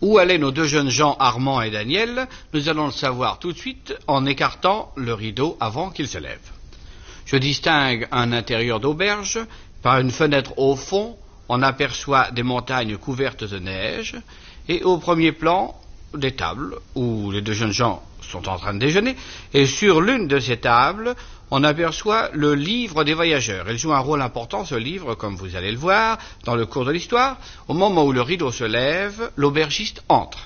Où allaient nos deux jeunes gens, Armand et Daniel? Nous allons le savoir tout de suite en écartant le rideau avant qu'il se lève. Je distingue un intérieur d'auberge. Par une fenêtre au fond, on aperçoit des montagnes couvertes de neige. Et au premier plan, des tables où les deux jeunes gens sont en train de déjeuner. Et sur l'une de ces tables, on aperçoit le livre des voyageurs. Il joue un rôle important, ce livre, comme vous allez le voir, dans le cours de l'histoire. Au moment où le rideau se lève, l'aubergiste entre.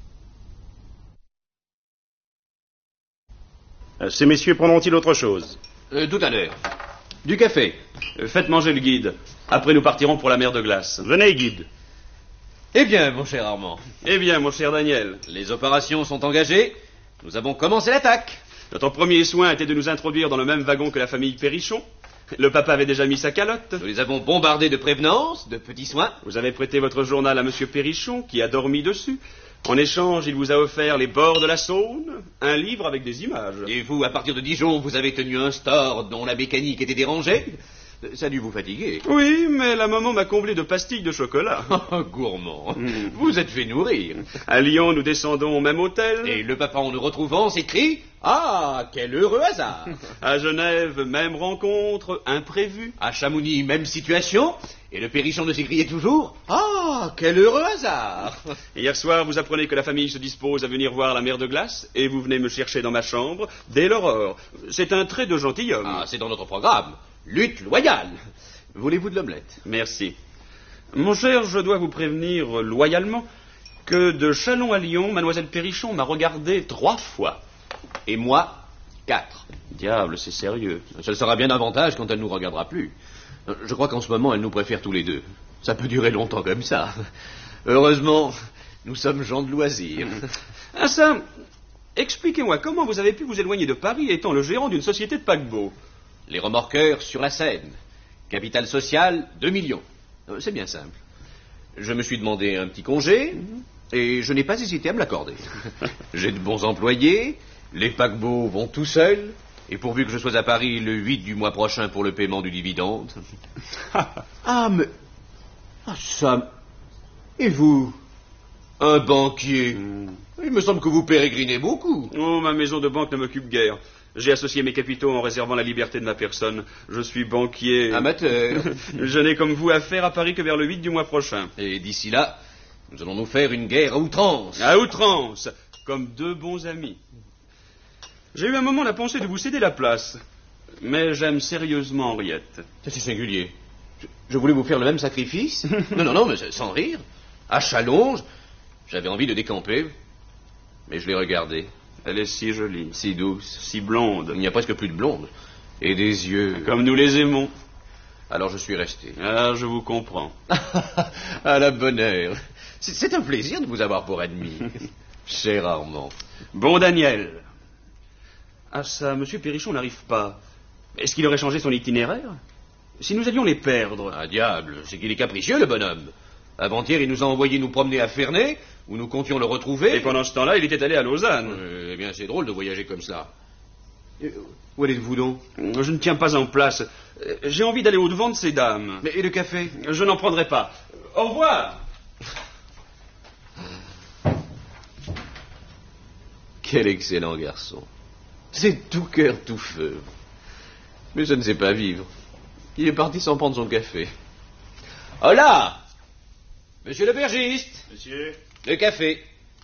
Ces messieurs prendront-ils autre chose? Tout à l'heure. Du café. Faites manger le guide. Après, nous partirons pour la mer de glace. Venez, guide. Eh bien, mon cher Armand. Eh bien, mon cher Daniel. Les opérations sont engagées. Nous avons commencé l'attaque. Notre premier soin était de nous introduire dans le même wagon que la famille Perrichon. Le papa avait déjà mis sa calotte. Nous les avons bombardés de prévenances, de petits soins. Vous avez prêté votre journal à monsieur Perrichon, qui a dormi dessus. En échange, il vous a offert les bords de la Saône, un livre avec des images. Et vous, à partir de Dijon, vous avez tenu un store dont la mécanique était dérangée. Ça a dû vous fatiguer. Oui, mais la maman m'a comblé de pastilles de chocolat. Gourmand. Vous êtes fait nourrir. À Lyon, nous descendons au même hôtel. Et le papa, en nous retrouvant, s'écrie « Ah, quel heureux hasard !» À Genève, même rencontre, imprévue. À Chamonix, même situation. Et le Perrichon ne s'écriait toujours « Ah, quel heureux hasard !» Hier soir, vous apprenez que la famille se dispose à venir voir la mer de glace, et vous venez me chercher dans ma chambre dès l'aurore. C'est un trait de gentilhomme. Ah, c'est dans notre programme. Lutte loyale. Voulez-vous de l'omelette? Merci. Mon cher, je dois vous prévenir loyalement que de Châlons à Lyon, mademoiselle Perrichon m'a regardé 3 fois. Et moi, 4. Diable, c'est sérieux. Ça sera bien davantage quand elle nous regardera plus. Je crois qu'en ce moment, elle nous préfère tous les deux. Ça peut durer longtemps comme ça. Heureusement, nous sommes gens de loisirs. Ah ça, expliquez-moi comment vous avez pu vous éloigner de Paris étant le gérant d'une société de paquebots. Les remorqueurs sur la Seine. Capital social, 2 millions. C'est bien simple. Je me suis demandé un petit congé, et je n'ai pas hésité à me l'accorder. J'ai de bons employés, les paquebots vont tout seuls, et pourvu que je sois à Paris le 8 du mois prochain pour le paiement du dividende. Ah, mais... Ah, ça... Et vous? Un banquier? Il me semble que vous pérégrinez beaucoup. Oh, ma maison de banque ne m'occupe guère. J'ai associé mes capitaux en réservant la liberté de ma personne. Je suis banquier... Amateur. Je n'ai comme vous affaire à Paris que vers le 8 du mois prochain. Et d'ici là, nous allons nous faire une guerre à outrance. À outrance, comme 2 bons amis. J'ai eu un moment la pensée de vous céder la place. Mais j'aime sérieusement Henriette. C'est singulier. Je voulais vous faire le même sacrifice. Non, mais sans rire. À Châlons, j'avais envie de décamper. Mais je l'ai regardée. Elle est si jolie. Si douce. Si blonde. Il n'y a presque plus de blonde. Et des yeux... Comme nous les aimons. Alors je suis resté. Ah, je vous comprends. À la bonne heure. C'est un plaisir de vous avoir pour ami. Cher Armand. Bon, Daniel. Ah ça, monsieur Perrichon n'arrive pas. Est-ce qu'il aurait changé son itinéraire? Si nous allions les perdre... Ah diable, c'est qu'il est capricieux, le bonhomme. Avant-hier, il nous a envoyé nous promener à Ferney, où nous comptions le retrouver. Et pendant ce temps-là, il était allé à Lausanne. Eh bien, c'est drôle de voyager comme cela. Où allez-vous donc? Je ne tiens pas en place. J'ai envie d'aller au-devant de ces dames. Mais et le café? Je n'en prendrai pas. Au revoir. Quel excellent garçon. C'est tout cœur, tout feu. Mais je ne sais pas vivre. Il est parti sans prendre son café. Hola! Monsieur l'aubergiste! Monsieur? Le café.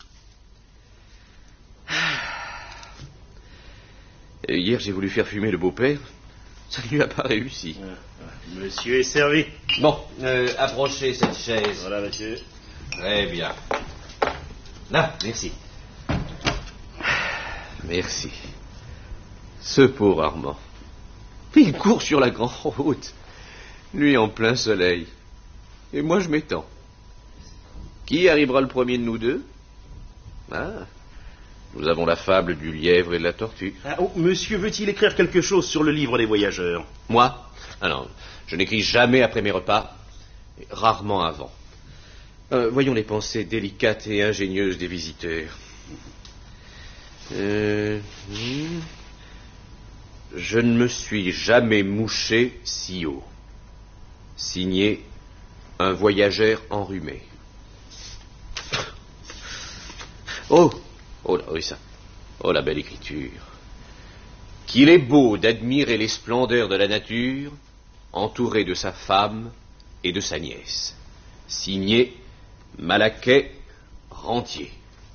Et hier, j'ai voulu faire fumer le beau-père. Ça ne lui a pas réussi. Monsieur est servi. Bon, approchez cette chaise. Voilà, monsieur. Très bien. Là, merci. Merci. Ce pauvre Armand. Il court sur la grande route. Lui en plein soleil. Et moi, je m'étends. Qui arrivera le premier de nous deux? Ah, nous avons la fable du lièvre et de la tortue. Ah, oh, monsieur veut-il écrire quelque chose sur le livre des voyageurs? Moi? Ah non, je n'écris jamais après mes repas, et rarement avant. Voyons les pensées délicates et ingénieuses des visiteurs. Je ne me suis jamais mouché si haut. Signé un voyageur enrhumé. Oh, oh là, oui, ça. Oh, la belle écriture. Qu'il est beau d'admirer les splendeurs de la nature, entouré de sa femme et de sa nièce. Signé Malaquais Rentier.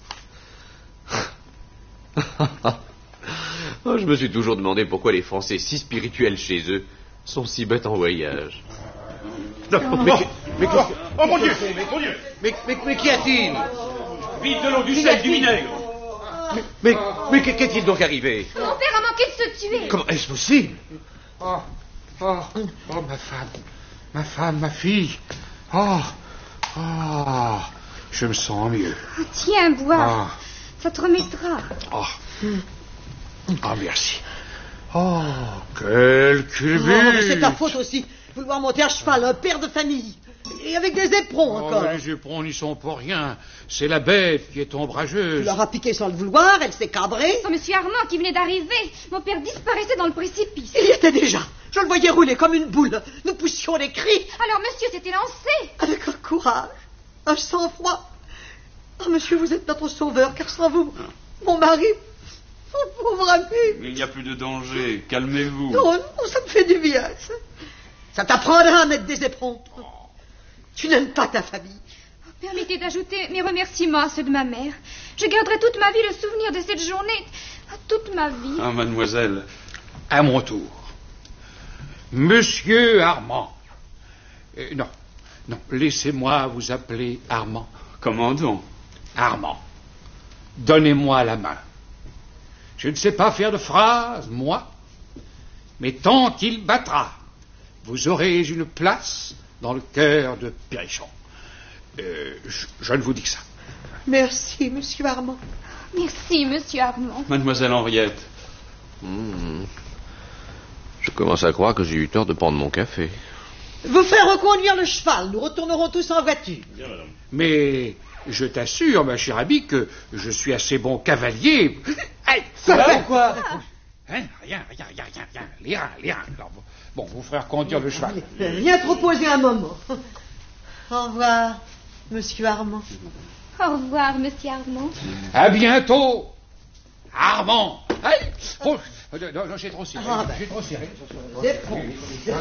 Oh, je me suis toujours demandé pourquoi les Français si spirituels chez eux sont si bêtes en voyage. Oh mon Dieu, Mais qu'y a-t-il? Vite de l'eau, du sel, du vinaigre. Mais qu'est-il donc arrivé? Mon père a manqué de se tuer. Comment est-ce possible? Oh, ma femme, ma fille. Oh, je me sens mieux. Tiens, bois. Ah. Ça te remettra. Merci. Oh, quel culbut. mais c'est ta faute aussi. Vouloir monter à cheval, un père de famille. Et avec des éperons encore. Mais les éperons n'y sont pour rien. C'est la bête qui est ombrageuse. Tu leur as piqué sans le vouloir, elle s'est cabrée. C'est monsieur Armand qui venait d'arriver. Mon père disparaissait dans le précipice. Il y était déjà. Je le voyais rouler comme une boule. Nous poussions les cris. Alors monsieur s'était lancé. Avec un courage, un sang-froid. Ah, monsieur, vous êtes notre sauveur, car sans vous, mon mari, mon pauvre ami. Il n'y a plus de danger, calmez-vous. Non, ça me fait du bien. Ça t'apprendra à mettre des éperons. Tu n'aimes pas ta famille. Permettez d'ajouter mes remerciements à ceux de ma mère. Je garderai toute ma vie le souvenir de cette journée. Toute ma vie. Ah, mademoiselle. À mon tour. Monsieur Armand. Non, laissez-moi vous appeler Armand. Comment donc? Armand, donnez-moi la main. Je ne sais pas faire de phrases, moi, mais tant qu'il battra, vous aurez une place dans le cœur de Perrichon. Je ne vous dis que ça. Merci, monsieur Armand. Merci, monsieur Armand. Mademoiselle Henriette. Je commence à croire que j'ai eu tort de prendre mon café. Vous ferez reconduire le cheval. Nous retournerons tous en voiture. Mais je t'assure, ma chère amie, que je suis assez bon cavalier. Hey, Quoi? Hein, rien. Les reins. Alors, bon, vous ferez reconduire le cheval. Viens te reposer un moment. Au revoir, monsieur Armand. Au revoir, monsieur Armand. À bientôt, Armand. Hey, oh, non, j'ai trop serré. J'ai trop serré. Éperons.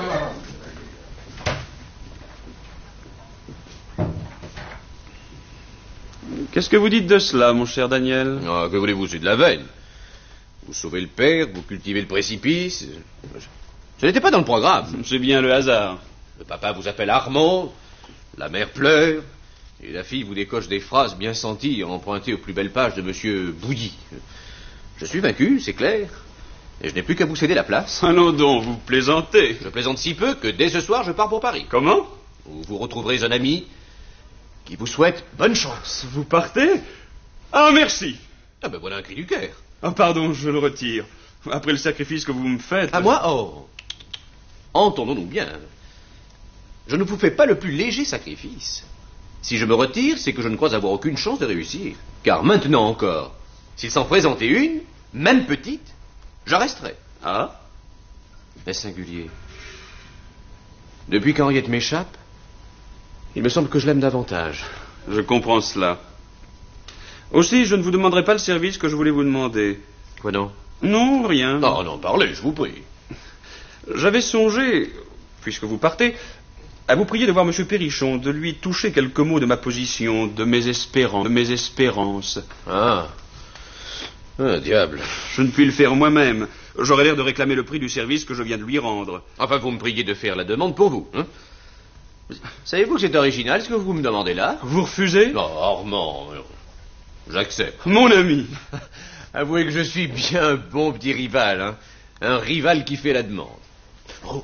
Qu'est-ce que vous dites de cela, mon cher Daniel? Ah, que voulez-vous, c'est de la veine. Vous sauvez le père, vous cultivez le précipice. Ce n'était pas dans le programme. C'est bien le hasard. Le papa vous appelle Armand, la mère pleure, et la fille vous décoche des phrases bien senties empruntées aux plus belles pages de monsieur Bouilly. Je suis vaincu, c'est clair, et je n'ai plus qu'à vous céder la place. Allons donc, vous plaisantez. Je plaisante si peu que dès ce soir, je pars pour Paris. Comment? Où vous retrouverez un ami qui vous souhaite bonne chance. Vous partez? Ah, merci. Ah ben voilà un cri du cœur. Ah, pardon, je le retire. Après le sacrifice que vous me faites... À moi? Oh. Entendons-nous bien. Je ne vous fais pas le plus léger sacrifice. Si je me retire, c'est que je ne crois avoir aucune chance de réussir. Car maintenant encore, s'il s'en présentait une, même petite, je resterai. Ah? Est-ce singulier? Depuis qu'Henriette m'échappe, il me semble que je l'aime davantage. Je comprends cela. Aussi, je ne vous demanderai pas le service que je voulais vous demander. Quoi donc? Non, rien. Oh non, parlez, je vous prie. J'avais songé, puisque vous partez, à vous prier de voir M. Perrichon, de lui toucher quelques mots de ma position, de mes espérances. Ah, diable. Je ne puis le faire moi-même. J'aurais l'air de réclamer le prix du service que je viens de lui rendre. Enfin, vous me priez de faire la demande pour vous, hein? Savez-vous que c'est original ce que vous me demandez là? Vous refusez? Non, Armand, j'accepte. Mon ami. Avouez que je suis bien un bon petit rival, hein? Un rival qui fait la demande. Oh,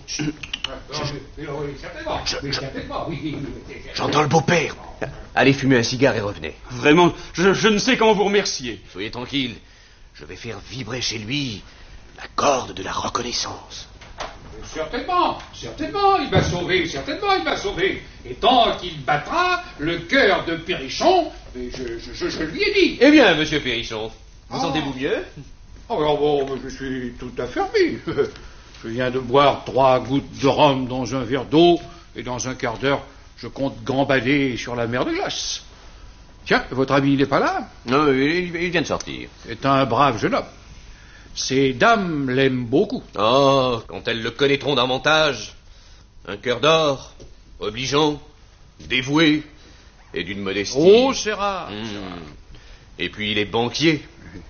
j'entends le beau-père. Allez fumer un cigare et revenez. Vraiment, je ne sais comment vous remercier. Soyez tranquille, je vais faire vibrer chez lui la corde de la reconnaissance. Certainement, il m'a sauvé. Et tant qu'il battra le cœur de Perrichon, je lui ai dit. Eh bien, monsieur Perrichon, vous sentez-vous mieux? Je suis tout affermi. Je viens de boire 3 gouttes de rhum dans un verre d'eau, et dans un quart d'heure, je compte gambader sur la mer de glace. Tiens, votre ami n'est pas là? Non, il vient de sortir. C'est un brave jeune homme. Ces dames l'aiment beaucoup. Oh, quand elles le connaîtront davantage. Un cœur d'or, obligeant, dévoué et d'une modestie. Oh, c'est rare. Et puis il est banquier.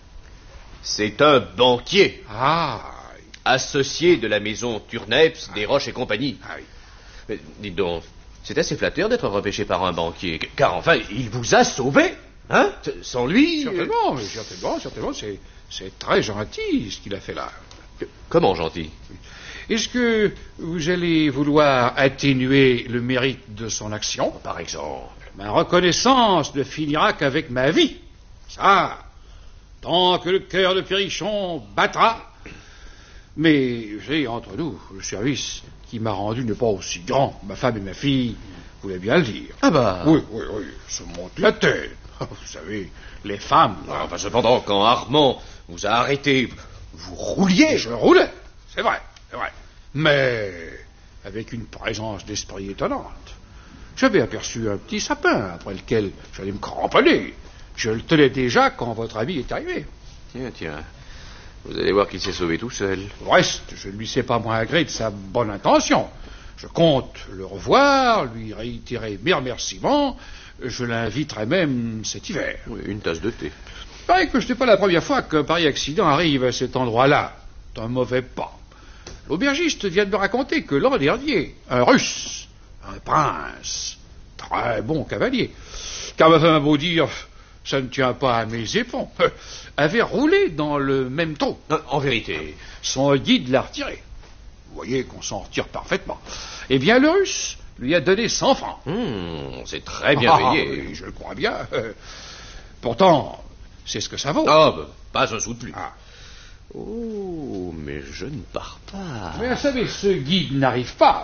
C'est un banquier. Ah, Associé de la maison Turneps, Desroches et compagnie. ah oui. Mais dites donc, c'est assez flatteur d'être repêché par un banquier. Car enfin, il vous a sauvé. Hein? Sans lui... Certainement, certainement, c'est très gentil ce qu'il a fait là. Comment gentil? Est-ce que vous allez vouloir atténuer le mérite de son action? Par exemple. Ma reconnaissance ne finira qu'avec ma vie. Ça, tant que le cœur de Perrichon battra. Mais, vous savez, entre nous, le service qui m'a rendu n'est pas aussi grand. Ma femme et ma fille voulaient bien le dire. Ah bah... Oui, se monte la tête. Vous savez, les femmes... Enfin, cependant, quand Armand vous a arrêté, vous rouliez. Je roulais, c'est vrai. Mais avec une présence d'esprit étonnante. J'avais aperçu un petit sapin après lequel j'allais me cramponner. Je le tenais déjà quand votre ami est arrivé. Tiens. Vous allez voir qu'il s'est sauvé tout seul. Au reste, je ne lui sais pas moins gré de sa bonne intention. Je compte le revoir, lui réitérer mes remerciements. Je l'inviterai même cet hiver. Oui, une tasse de thé. Il paraît que ce n'est pas la première fois qu'un pareil accident arrive à cet endroit-là. C'est un mauvais pas. L'aubergiste vient de me raconter que l'an dernier, un Russe, un prince, très bon cavalier, car ma femme a beau dire, ça ne tient pas à mes éperons, avait roulé dans le même trou. En vérité. Son guide l'a retiré. Vous voyez qu'on s'en retire parfaitement. Eh bien, le Russe lui a donné 100 francs. C'est très bien payé. Oui, je le crois bien. Pourtant, c'est ce que ça vaut. Ah, bah, pas un sou de plus. Ah. Oh, mais je ne pars pas. Mais vous savez, ce guide n'arrive pas.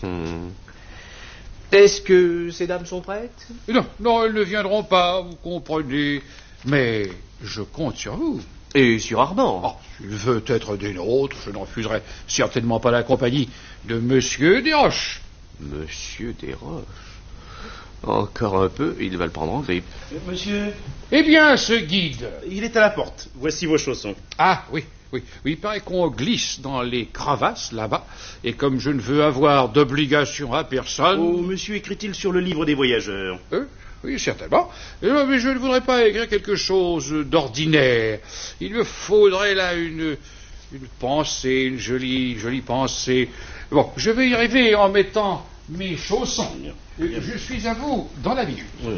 Est-ce que ces dames sont prêtes? Non, elles ne viendront pas, vous comprenez. Mais je compte sur vous. Et sur Armand? Oh, s'il veut être des nôtres, je ne refuserai certainement pas la compagnie de Monsieur Desroches. Monsieur Desroches? Encore un peu, il va le prendre en grippe. Monsieur, Eh bien, ce guide... il est à la porte. Voici vos chaussons. Ah, oui, il paraît qu'on glisse dans les crevasses, là-bas, et comme je ne veux avoir d'obligation à personne... Oh, monsieur écrit-il sur le livre des voyageurs? Oui, certainement. Mais je ne voudrais pas écrire quelque chose d'ordinaire. Il me faudrait là une pensée, une jolie pensée. Bon, je vais y arriver en mettant mes chaussons. Je suis à vous dans la minute. Oui.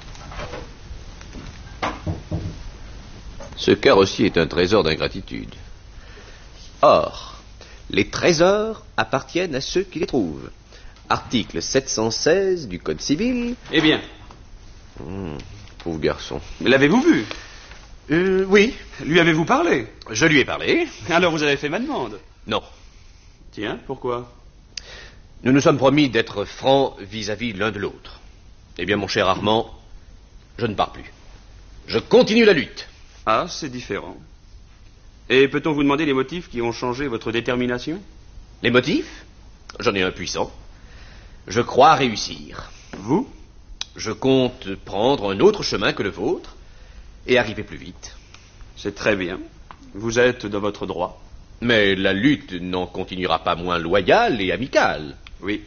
Ce carrossier est un trésor d'ingratitude. Or, les trésors appartiennent à ceux qui les trouvent. Article 716 du Code civil. Eh bien, Pauvre garçon. l'avez-vous vu? Oui. Lui avez-vous parlé? Je lui ai parlé. Alors vous avez fait ma demande. Non. Tiens, pourquoi? Nous nous sommes promis d'être francs vis-à-vis l'un de l'autre. Eh bien, mon cher Armand, je ne pars plus. Je continue la lutte. Ah, c'est différent. Et peut-on vous demander les motifs qui ont changé votre détermination? Les motifs? J'en ai un puissant. Je crois réussir. Vous? Je compte prendre un autre chemin que le vôtre et arriver plus vite. C'est très bien. Vous êtes dans votre droit. Mais la lutte n'en continuera pas moins loyale et amicale. Oui.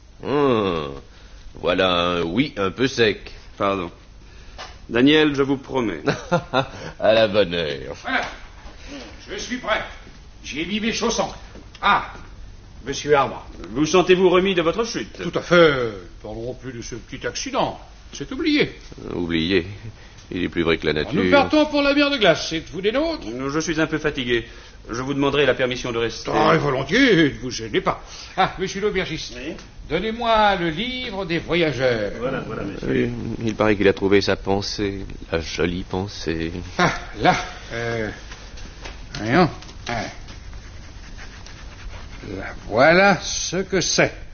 Voilà un oui un peu sec. Pardon. Daniel, je vous promets. À la bonne heure. Voilà, je suis prêt. J'ai mis mes chaussons. Ah, Monsieur Armand. Vous sentez-vous remis de votre chute? Tout à fait. Parlerons plus de ce petit accident. C'est oublié. Oubliez. Il est plus vrai que la nature. Nous partons pour la mer de glace. Êtes-vous des nôtres? Je suis un peu fatigué. Je vous demanderai la permission de rester. Très volontiers, ne vous gênez pas. Ah, monsieur l'aubergiste, Oui. donnez-moi le livre des voyageurs. Voilà, monsieur. Oui, il paraît qu'il a trouvé sa pensée. La jolie pensée. Ah, là, voyons. Là, voilà ce que c'est.